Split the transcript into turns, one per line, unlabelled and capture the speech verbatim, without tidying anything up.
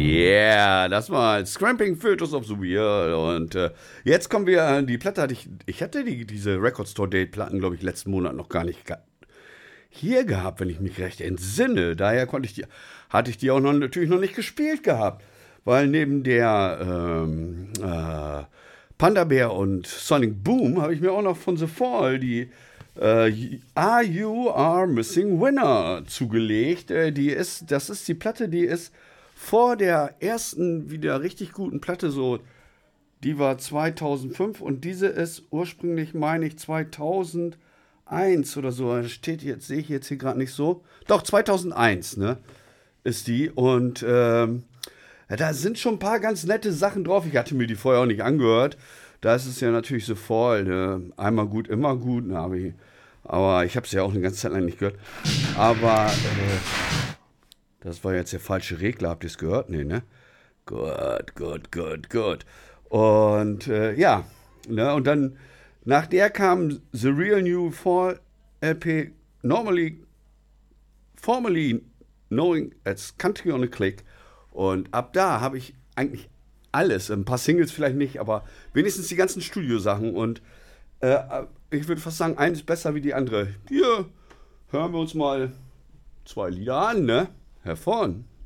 Yeah, das war Scramping Filters of the Wheel. Und äh, jetzt kommen wir an die Platte. Hatte ich, ich hatte die, diese Record Store Date Platten, glaube ich, letzten Monat noch gar nicht ge- hier gehabt, wenn ich mich recht entsinne. Daher konnte ich die, hatte ich die auch noch, natürlich noch nicht gespielt gehabt. Weil neben der ähm, äh, Panda Bear und Sonic Boom habe ich mir auch noch von The Fall die äh, Are You Are Missing Winner zugelegt. Äh, die ist, das ist die Platte, die ist vor der ersten wieder richtig guten Platte so, die war zweitausendfünf und diese ist ursprünglich, meine ich, zweitausendeins oder so. Das steht jetzt, sehe ich jetzt hier gerade nicht so. Doch, zweitausendeins, ne, ist die. Und ähm, ja, da sind schon ein paar ganz nette Sachen drauf. Ich hatte mir die vorher auch nicht angehört. Da ist es ja natürlich so voll, ne? Einmal gut, immer gut. Ne? Aber ich, aber ich habe es ja auch eine ganze Zeit lang nicht gehört. Aber äh, das war jetzt der falsche Regler. Habt ihr es gehört? Nee, ne? Gut, gut, gut, gut. Und äh, ja, ne? Und dann nach der kam The Real New Fall L P, normally, formerly knowing as Country on a Click. Und ab da habe ich eigentlich alles, ein paar Singles vielleicht nicht, aber wenigstens die ganzen Studiosachen. Und äh, ich würde fast sagen, eines besser wie die andere. Hier hören wir uns mal zwei Lieder an, ne? Herr Vorn.